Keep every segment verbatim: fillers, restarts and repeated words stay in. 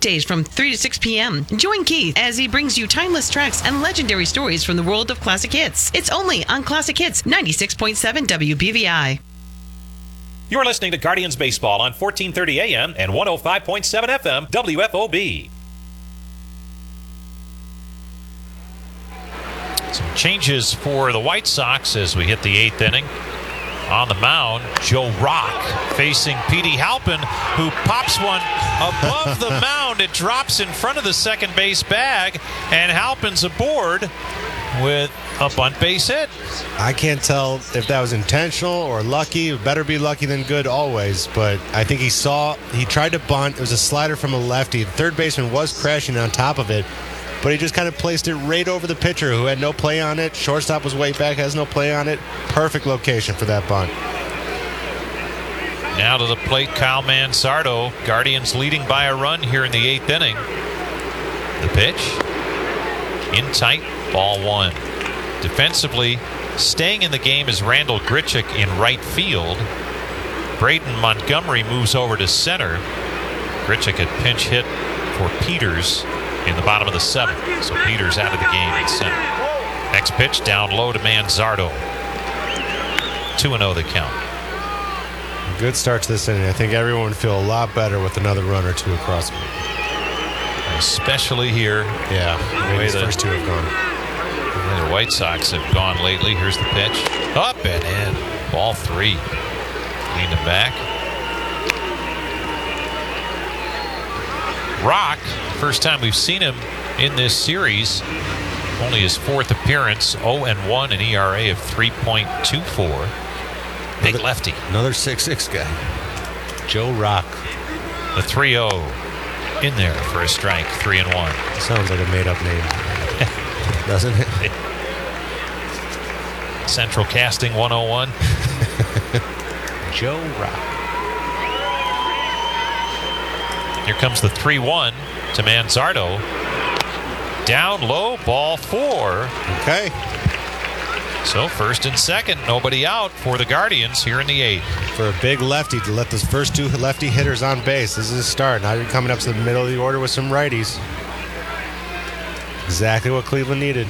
weekdays from three to six p.m. Join Keith as he brings you timeless tracks and legendary stories from the world of classic hits. It's only on Classic Hits ninety-six point seven W B V I. You're listening to Guardians Baseball on fourteen thirty A M and one oh five point seven F M W F O B. Some changes for the White Sox as we hit the eighth inning. On the mound, Joe Rock facing Petey Halpin, who pops one above the mound. It drops in front of the second base bag, and Halpin's aboard with a bunt base hit. I can't tell if that was intentional or lucky. Better be lucky than good always, but I think he saw, he tried to bunt. It was a slider from a lefty. The third baseman was crashing on top of it, but he just kind of placed it right over the pitcher who had no play on it. Shortstop was way back, has no play on it. Perfect location for that bunt. Now to the plate, Kyle Manzardo. Guardians leading by a run here in the eighth inning. The pitch. In tight, ball one. Defensively, staying in the game is Randall Grichuk in right field. Braden Montgomery moves over to center. Grichuk had pinch hit for Peters in the bottom of the seventh. So Peters out of the game in center. Next pitch down low to Manzardo. two and oh the count. Good start to this inning. I think everyone would feel a lot better with another run or two across them. Especially here. Yeah, the way the the first two have gone. The way the White Sox have gone lately. Here's the pitch. Up and in. Ball three. Lean him back. Rock, first time we've seen him in this series. Only his fourth appearance. oh and one, an E R A of three point two four. Big another, lefty. Another six six guy. Joe Rock. The three oh in there for a strike. three and one. Sounds like a made-up name. Doesn't it? Central Casting one oh one. Joe Rock. Here comes the three one to Manzardo. Down low, ball four. Okay. So first and second, nobody out for the Guardians here in the eighth. For a big lefty to let those first two lefty hitters on base. This is a start. Now you're coming up to the middle of the order with some righties. Exactly what Cleveland needed.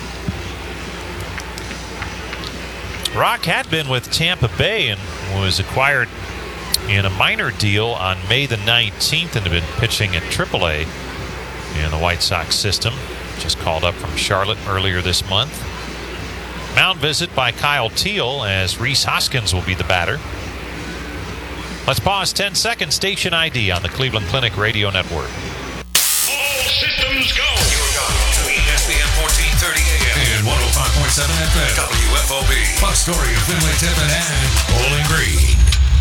Rock had been with Tampa Bay and was acquired in a minor deal on May the nineteenth and had been pitching at triple A in the White Sox system. Just called up from Charlotte earlier this month. Mound visit by Kyle Teel as Rhys Hoskins will be the batter. Let's pause ten seconds. Station I D on the Cleveland Clinic Radio Network. All systems go. You're on to E S P N fourteen thirty A M and one oh five point seven F M. W F O B. Puck Story of Finley Tippin and Bowling Green.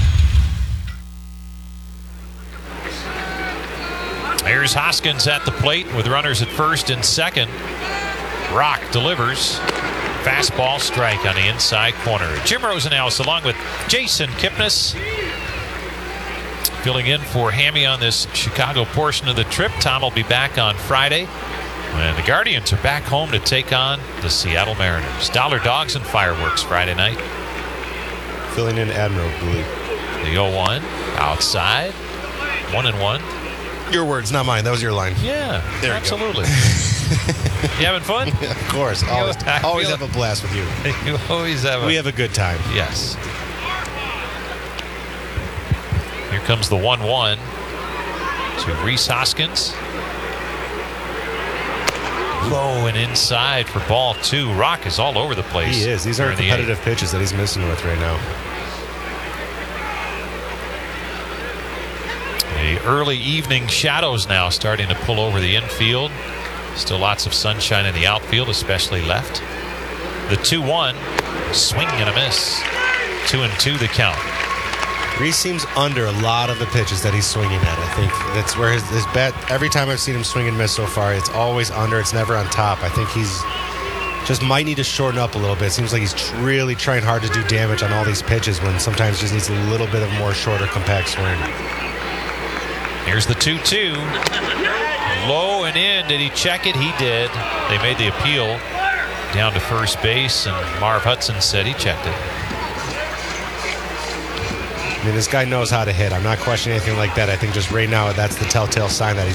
There's Hoskins at the plate with runners at first and second. Rock delivers. Fastball strike on the inside corner. Jim Rosenhaus along with Jason Kipnis filling in for Hammy on this Chicago portion of the trip. Tom will be back on Friday when the Guardians are back home to take on the Seattle Mariners. Dollar Dogs and Fireworks Friday night. Filling in admirably. The oh one outside. One and one. Your words, not mine. That was your line. Yeah, there absolutely. You having fun? Yeah, of course. Always, always have a blast with you. You always have a... We have a good time. Yes. Here comes the one one to Rhys Hoskins. Low and inside for ball two. Rock is all over the place. He is. These are competitive pitches that he's missing with right now. The early evening shadows now starting to pull over the infield. Still lots of sunshine in the outfield, especially left. The two one, swing and a miss. Two and two the count. Rhys seems under a lot of the pitches that he's swinging at. I think that's where his, his bat, every time I've seen him swing and miss so far, it's always under. It's never on top. I think he's just might need to shorten up a little bit. It seems like he's tr- really trying hard to do damage on all these pitches when sometimes just needs a little bit of more shorter, compact swing. Here's the two two. Low and in. Did he check it? He did. They made the appeal down to first base, and Marv Hudson said he checked it. I mean, this guy knows how to hit. I'm not questioning anything like that. I think just right now that's the telltale sign that he's